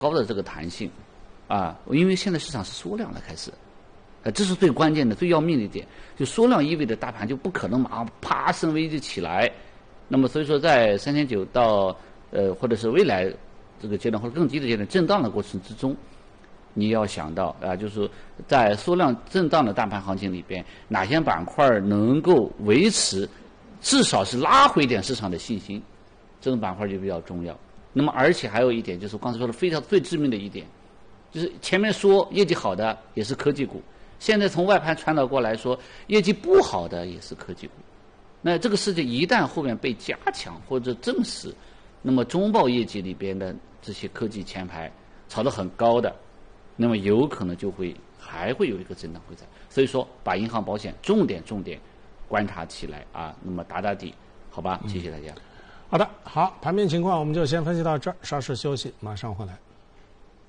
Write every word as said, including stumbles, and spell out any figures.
高的这个弹性，啊，因为现在市场是缩量了开始，呃，这是最关键的、最要命的一点。就缩量意味着大盘就不可能马上啪升 V 就起来。那么所以说，在三千九到呃或者是未来这个阶段或者更低的阶段震荡的过程之中，你要想到啊，就是在缩量震荡的大盘行情里边，哪些板块能够维持至少是拉回一点市场的信心，这种板块就比较重要。那么而且还有一点就是我刚才说的非常最致命的一点，就是前面说业绩好的也是科技股，现在从外盘传导过来说业绩不好的也是科技股。那这个事情一旦后面被加强或者证实，那么中报业绩里边的这些科技前排炒得很高的，那么有可能就会还会有一个震荡回踩。所以说把银行保险重点重点观察起来啊，那么打打底，好吧？谢谢大家。 好的，好，盘面情况我们就先分析到这儿，稍事休息，马上回来。